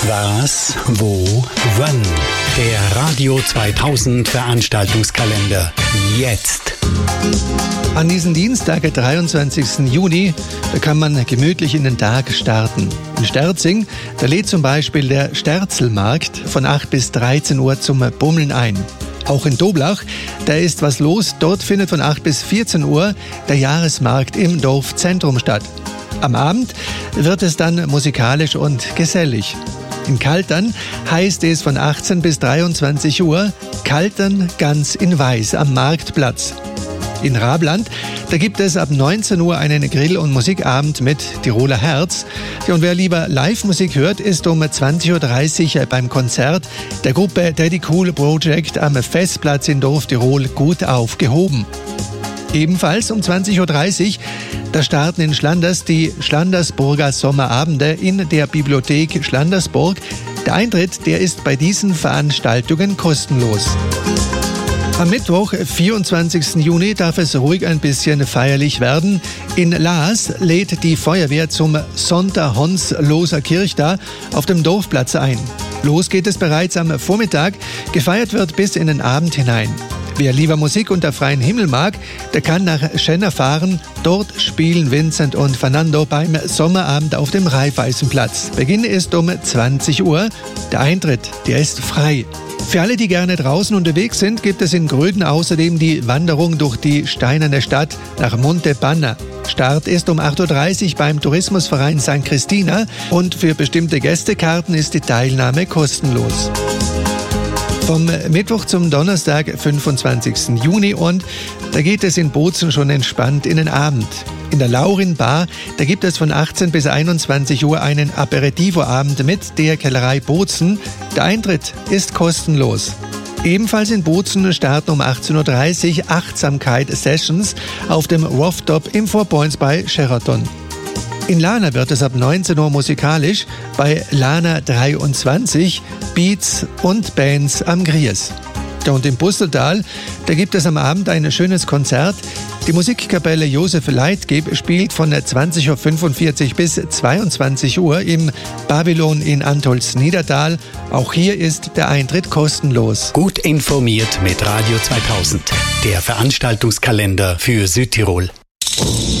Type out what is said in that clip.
Was, wo, wann? Der Radio 2000 Veranstaltungskalender. Jetzt. An diesem Dienstag, 23. Juni, da kann man gemütlich in den Tag starten. In Sterzing, da lädt zum Beispiel der Sterzelmarkt von 8 bis 13 Uhr zum Bummeln ein. Auch in Doblach, da ist was los. Dort findet von 8 bis 14 Uhr der Jahresmarkt im Dorfzentrum statt. Am Abend wird es dann musikalisch und gesellig. In Kaltern heißt es von 18 bis 23 Uhr Kaltern ganz in Weiß am Marktplatz. In Rabland, da gibt es ab 19 Uhr einen Grill- und Musikabend mit Tiroler Herz. Und wer lieber Live-Musik hört, ist um 20.30 Uhr beim Konzert der Gruppe Daddy Cool Project am Festplatz in Dorf Tirol gut aufgehoben. Ebenfalls um 20.30 Uhr, da starten in Schlanders die Schlandersburger Sommerabende in der Bibliothek Schlandersburg. Der Eintritt, der ist bei diesen Veranstaltungen kostenlos. Am Mittwoch, 24. Juni, darf es ruhig ein bisschen feierlich werden. In Laas lädt die Feuerwehr zum Sonntag-Hons-Loser Kirchtag auf dem Dorfplatz ein. Los geht es bereits am Vormittag, gefeiert wird bis in den Abend hinein. Wer lieber Musik unter freiem Himmel mag, der kann nach Schenner fahren. Dort spielen Vincent und Fernando beim Sommerabend auf dem Raiffeisenplatz. Beginn ist um 20 Uhr. Der Eintritt, der ist frei. Für alle, die gerne draußen unterwegs sind, gibt es in Gröden außerdem die Wanderung durch die steinerne Stadt nach Monte Banna. Start ist um 8.30 Uhr beim Tourismusverein St. Christina und für bestimmte Gästekarten ist die Teilnahme kostenlos. Vom Mittwoch zum Donnerstag, 25. Juni, und da geht es in Bozen schon entspannt in den Abend. In der Laurin Bar, da gibt es von 18 bis 21 Uhr einen Aperitivo-Abend mit der Kellerei Bozen. Der Eintritt ist kostenlos. Ebenfalls in Bozen starten um 18.30 Uhr Achtsamkeit-Sessions auf dem Rooftop im Four Points bei Sheraton. In Lana wird es ab 19 Uhr musikalisch bei Lana 23 Beats und Bands am Gries. Und im Busteltal, da gibt es am Abend ein schönes Konzert. Die Musikkapelle Josef Leitgeb spielt von 20.45 Uhr bis 22 Uhr im Babylon in Antholz-Niedertal. Auch hier ist der Eintritt kostenlos. Gut informiert mit Radio 2000, der Veranstaltungskalender für Südtirol.